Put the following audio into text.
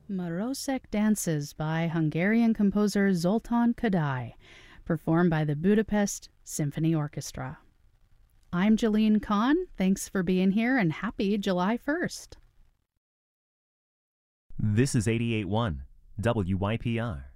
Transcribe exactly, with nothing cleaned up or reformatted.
Marosek Dances by Hungarian composer Zoltán Kodály, performed by the Budapest Symphony Orchestra. I'm Jalene Kahn. Thanks for being here and happy July first. This is eighty-eight point one W Y P R.